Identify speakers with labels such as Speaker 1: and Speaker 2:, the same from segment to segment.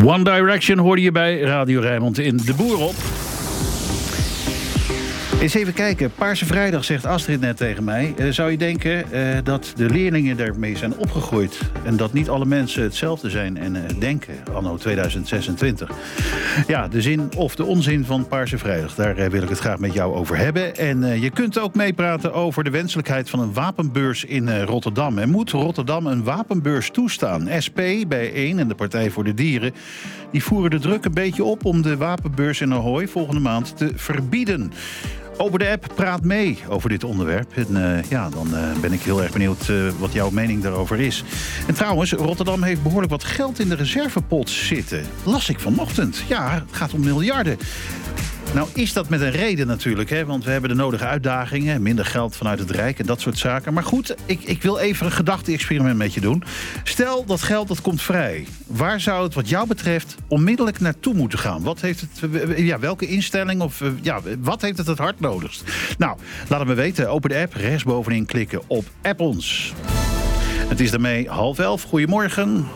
Speaker 1: One Direction hoorde je bij Radio Rijnmond in De Boer op. Eens even kijken. Paarse Vrijdag, zegt Astrid net tegen mij. Zou je denken dat de leerlingen daarmee zijn opgegroeid... en dat niet alle mensen hetzelfde zijn en denken, anno 2026? Ja, de zin of de onzin van Paarse Vrijdag. Daar wil ik het graag met jou over hebben. En je kunt ook meepraten over de wenselijkheid van een wapenbeurs in Rotterdam. En moet Rotterdam een wapenbeurs toestaan? SP, Bijeen en de Partij voor de Dieren... die voeren de druk een beetje op om de wapenbeurs in Ahoy volgende maand te verbieden. Over de app Praat mee over dit onderwerp. En dan ben ik heel erg benieuwd wat jouw mening daarover is. En trouwens, Rotterdam heeft behoorlijk wat geld in de reservepot zitten. Las ik vanochtend. Ja, het gaat om miljarden. Nou is dat met een reden natuurlijk, hè? Want we hebben de nodige uitdagingen, minder geld vanuit het Rijk en dat soort zaken. Maar goed, ik wil even een gedachte-experiment met je doen. Stel dat geld dat komt vrij. Waar zou het wat jou betreft onmiddellijk naartoe moeten gaan? Wat heeft het, welke instelling of wat heeft het hard nodigst? Nou, laat het me weten. Open de app, rechtsbovenin klikken op App ons. Het is daarmee 10:30. Goedemorgen.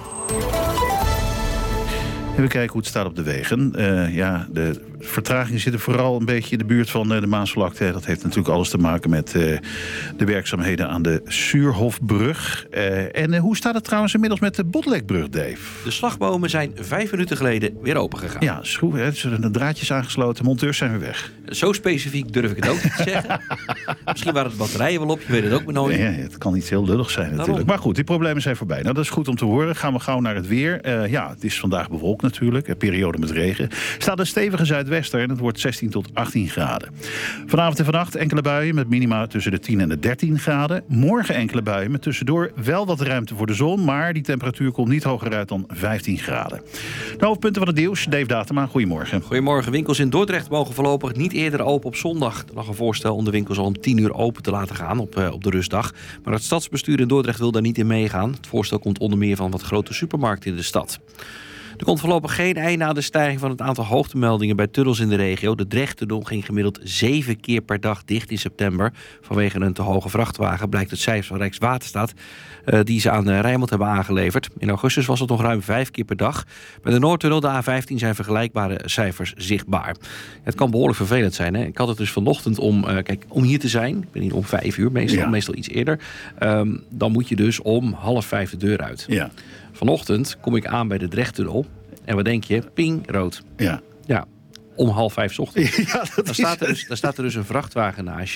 Speaker 1: Even kijken hoe het staat op de wegen. De vertragingen zitten vooral een beetje in de buurt van de Maasvlakte. Dat heeft natuurlijk alles te maken met de werkzaamheden aan de Suurhofbrug. En hoe staat het trouwens inmiddels met de Botlekbrug, Dave?
Speaker 2: De slagbomen zijn 5 minuten geleden weer open gegaan.
Speaker 1: Ja, schroeven, er zijn de draadjes aangesloten, monteurs zijn weer weg.
Speaker 2: Zo specifiek durf ik het ook niet te zeggen. Misschien waren de batterijen wel op, je weet het ook maar nooit.
Speaker 1: Ja, het kan iets heel lullig zijn natuurlijk.
Speaker 2: Daarom.
Speaker 1: Maar goed, die problemen zijn voorbij. Nou, dat is goed om te horen. Gaan we gauw naar het weer. Het is vandaag bewolkt natuurlijk. Een periode met regen. Staat een stevige zuidwester en het wordt 16 tot 18 graden. Vanavond en vannacht enkele buien met minima tussen de 10 en de 13 graden. Morgen enkele buien met tussendoor wel wat ruimte voor de zon. Maar die temperatuur komt niet hoger uit dan 15 graden. De hoofdpunten van het nieuws. Dave Datema, goedemorgen.
Speaker 2: Goedemorgen. Winkels in Dordrecht mogen voorlopig niet eerder open op zondag. Er lag een voorstel om de winkels al om 10 uur open te laten gaan op de rustdag. Maar het stadsbestuur in Dordrecht wil daar niet in meegaan. Het voorstel komt onder meer van wat grote supermarkten in de stad. Er komt voorlopig geen einde aan de stijging van het aantal hoogtemeldingen bij tunnels in de regio. De Drechttunnel ging gemiddeld 7 keer per dag dicht in september. Vanwege een te hoge vrachtwagen, blijkt het cijfer van Rijkswaterstaat die ze aan Rijnmond hebben aangeleverd. In augustus was het nog ruim 5 keer per dag. Bij de Noordtunnel, de A15, zijn vergelijkbare cijfers zichtbaar. Het kan behoorlijk vervelend zijn. Hè? Ik had het dus vanochtend om hier te zijn. Ik ben hier om 5 uur, meestal iets eerder. Dan moet je dus om 4:30 de deur uit. Ja. Vanochtend kom ik aan bij de Drechttunnel. En wat denk je? Ping, rood. Ja. Om 4:30 ochtends. Ja, daar staat er dus een vrachtwagen naast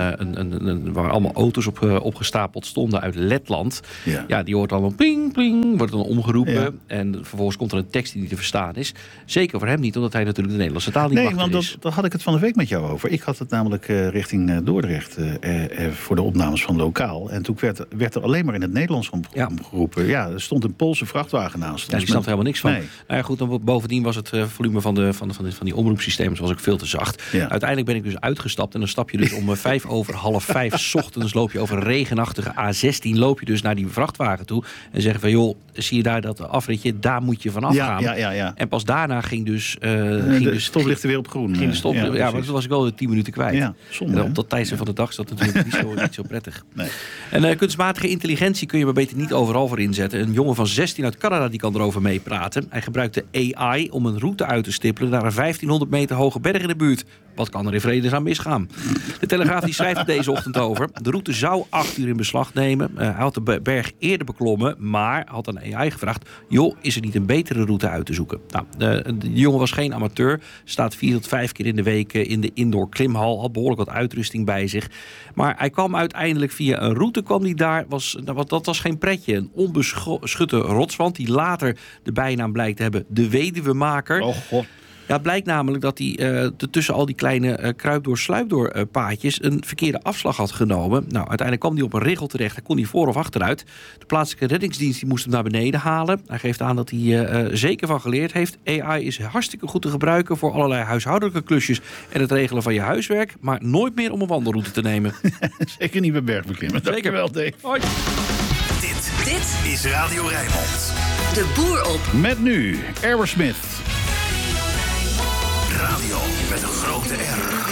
Speaker 2: je. Waar allemaal auto's opgestapeld stonden uit Letland. Ja, die hoort dan pling, pling, wordt dan omgeroepen. Ja. En vervolgens komt er een tekst die niet te verstaan is. Zeker voor hem niet, omdat hij natuurlijk de Nederlandse taal niet machtig is. Nee, want daar had ik het van de week met jou over. Ik had het namelijk richting Dordrecht voor de opnames van Lokaal. En toen werd er alleen maar in het Nederlands omgeroepen. Ja, er stond een Poolse vrachtwagen naast. Ja, die snapte helemaal niks van. Nee. Nou ja, goed, dan bovendien was het volume van die omroepsysteem was ook veel te zacht. Ja. Uiteindelijk ben ik dus uitgestapt en dan stap je dus om 4:05 's ochtends loop je over een regenachtige A16 loop je dus naar die vrachtwagen toe en zeggen van joh, zie je daar dat afritje, daar moet je vanaf gaan. Ja. En pas daarna ging dus
Speaker 1: de stoplichten weer op groen.
Speaker 2: Maar toen was ik wel 10 minuten kwijt.
Speaker 1: Ja, zonde,
Speaker 2: en op dat tijdstip van de dag is dat natuurlijk niet zo prettig. Nee. En kunstmatige intelligentie kun je maar beter niet overal voor inzetten. Een jongen van 16 uit Canada die kan erover meepraten. Hij gebruikte AI om een route uit te stippelen naar een 1500 meter hoge berg in de buurt. Wat kan er in vredesnaam misgaan? De Telegraaf die schrijft er deze ochtend over. De route zou 8 uur in beslag nemen. Hij had de berg eerder beklommen, maar had aan AI gevraagd, joh, is er niet een betere route uit te zoeken? Nou, de jongen was geen amateur. Staat 4 tot 5 keer in de week in de indoor klimhal. Had behoorlijk wat uitrusting bij zich. Maar hij kwam uiteindelijk via een route, dat was geen pretje. Een onbeschutte rotswand die later de bijnaam blijkt te hebben, de Weduwemaker. Oh god. Ja, het blijkt namelijk dat hij tussen al die kleine kruipdoor-sluipdoor paadjes een verkeerde afslag had genomen. Nou, uiteindelijk kwam hij op een richel terecht. Hij kon niet voor of achteruit. De plaatselijke reddingsdienst moest hem naar beneden halen. Hij geeft aan dat hij zeker van geleerd heeft. AI is hartstikke goed te gebruiken voor allerlei huishoudelijke klusjes en het regelen van je huiswerk, maar nooit meer om een wandelroute te nemen.
Speaker 1: Zeker niet bij bergbeklimmen.
Speaker 2: Zeker wel, Dave. Hoi.
Speaker 3: Dit is Radio Rijnmond.
Speaker 4: De Boer op.
Speaker 1: Met nu Aerosmith.
Speaker 3: Radio met een grote R.